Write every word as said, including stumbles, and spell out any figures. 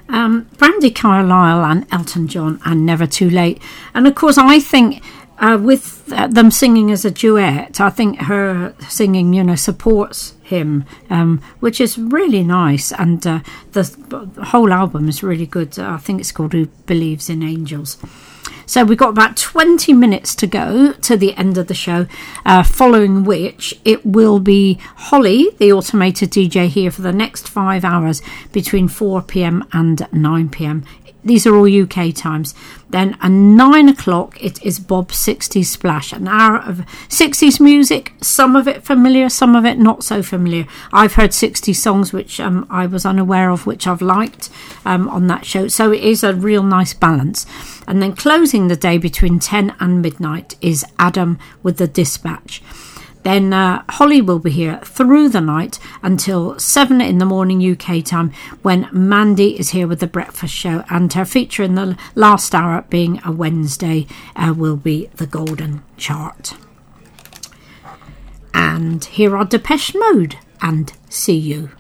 Um, Brandi Carlile and Elton John and Never Too Late. And of course, I think uh, with uh, them singing as a duet, I think her singing, you know, supports him, um, which is really nice. And uh, the, the whole album is really good. I think it's called Who Believes in Angels. So we've got about twenty minutes to go to the end of the show, uh, following which it will be Holly, the automated D J, here for the next five hours between four p.m. and nine p.m. These are all U K times. Then at nine o'clock, it is Bob sixties Splash, an hour of sixties music, some of it familiar, some of it not so familiar. I've heard sixties songs which um, I was unaware of, which I've liked um, on that show. So it is a real nice balance. And then closing the day between ten and midnight is Adam with the Dispatch. Then uh, Holly will be here through the night until seven in the morning U K time, when Mandy is here with the breakfast show, and her feature in the last hour, being a Wednesday, uh, will be the Golden Chart. And here are Depeche Mode and See You.